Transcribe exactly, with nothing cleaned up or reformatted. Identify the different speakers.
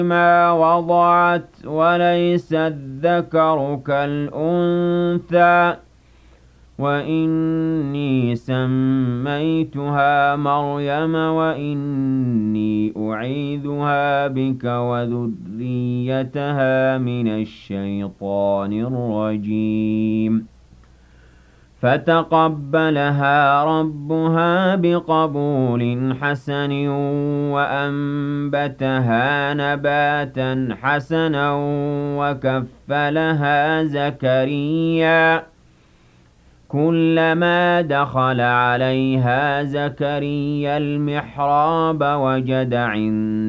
Speaker 1: ما وضعت وليس الذكر كالأنثى وإني سميتها مريم وإني أعيذها بك وذريتها من الشيطان الرجيم فتقبلها ربها بقبول حسن وأنبتها نباتا حسنا وكفلها زكريا كلما دخل عليها زكريا المحراب وجد عند